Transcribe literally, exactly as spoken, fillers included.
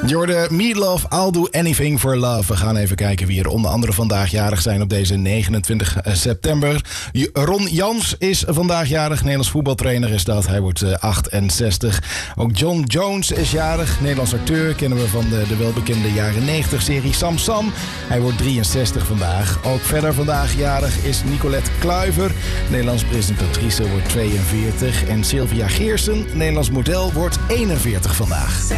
Jorde, Meatloaf, I'll Do Anything for Love. We gaan even kijken wie er onder andere vandaag jarig zijn op deze negenentwintig september. Ron Jans is vandaag jarig. Nederlands voetbaltrainer is dat. Hij wordt uh, achtenzestig. Ook John Jones is jarig. Nederlands acteur. Kennen we van de, de welbekende jaren negentig serie Sam Sam. Hij wordt drieënzestig vandaag. Ook verder vandaag jarig is Nicolette Kluiver. Nederlands presentatrice wordt tweeënveertig. En Sylvia Geersen, Nederlands model, wordt eenenveertig vandaag.